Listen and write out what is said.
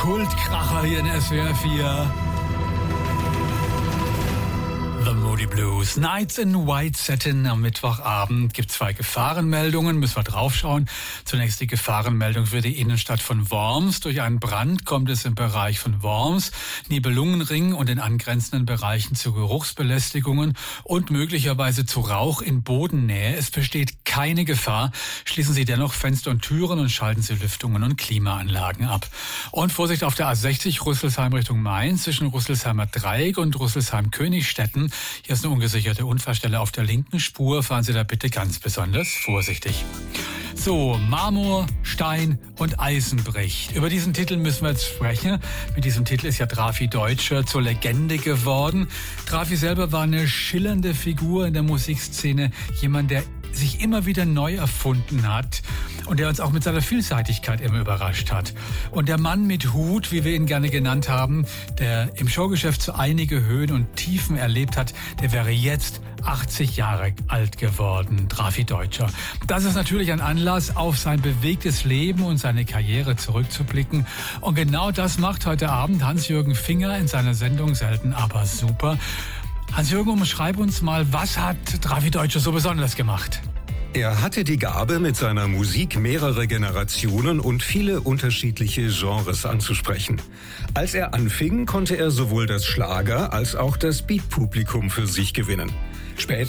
Kultkracher hier in SWR 4. The Moody Blues. Nights in White Satin am Mittwochabend. Gibt 2 Gefahrenmeldungen, müssen wir draufschauen. Zunächst die Gefahrenmeldung für die Innenstadt von Worms. Durch einen Brand kommt es im Bereich von Worms, Nibelungenring und den angrenzenden Bereichen zu Geruchsbelästigungen und möglicherweise zu Rauch in Bodennähe. Es besteht keine Gefahr. Schließen Sie dennoch Fenster und Türen und schalten Sie Lüftungen und Klimaanlagen ab. Und Vorsicht auf der A60 Rüsselsheim Richtung Mainz zwischen Rüsselsheimer Dreieck und Rüsselsheim-Königstetten. Hier ist eine ungesicherte Unfallstelle auf der linken Spur. Fahren Sie da bitte ganz besonders vorsichtig. So, Marmor, Stein und Eisen bricht. Über diesen Titel müssen wir jetzt sprechen. Mit diesem Titel ist ja Drafi Deutscher zur Legende geworden. Drafi selber war eine schillernde Figur in der Musikszene. Jemand, der sich immer wieder neu erfunden hat und der uns auch mit seiner Vielseitigkeit immer überrascht hat. Und der Mann mit Hut, wie wir ihn gerne genannt haben, der im Showgeschäft so einige Höhen und Tiefen erlebt hat, der wäre jetzt 80 Jahre alt geworden, Drafi Deutscher. Das ist natürlich ein Anlass, auf sein bewegtes Leben und seine Karriere zurückzublicken. Und genau das macht heute Abend Hans-Jürgen Finger in seiner Sendung Selten aber super. Hans-Jürgen, umschreib uns mal, was hat Drafi Deutscher so besonders gemacht? Er hatte die Gabe, mit seiner Musik mehrere Generationen und viele unterschiedliche Genres anzusprechen. Als er anfing, konnte er sowohl das Schlager- als auch das Beat-Publikum für sich gewinnen. Später